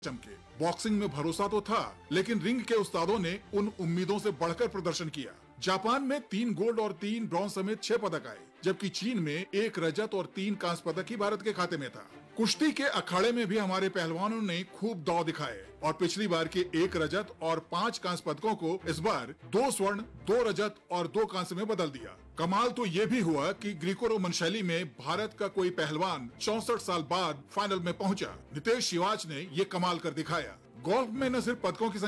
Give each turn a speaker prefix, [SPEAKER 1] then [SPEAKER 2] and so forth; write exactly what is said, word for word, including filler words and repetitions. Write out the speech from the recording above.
[SPEAKER 1] चमके। बॉक्सिंग में भरोसा तो था, लेकिन रिंग के उस्तादों ने उन उम्मीदों से बढ़कर प्रदर्शन किया। जापान में तीन गोल्ड और तीन ब्रॉन्ज समेत छह पदक आए, जबकि चीन में एक रजत और तीन कांस्य पदक ही भारत के खाते में था। कुश्ती के अखाड़े में भी हमारे पहलवानों ने खूब दांव दिखाए और पिछली बार के एक रजत और पांच कांस्य पदकों को इस बार दो स्वर्ण, दो रजत और दो कांस्य में बदल दिया। कमाल तो ये भी हुआ कि ग्रीको रोमन शैली में भारत का कोई पहलवान चौसठ साल बाद फाइनल में पहुंचा। नितेश शिवाच ने ये कमाल कर दिखाया। गोल्फ में न सिर्फ पदकों की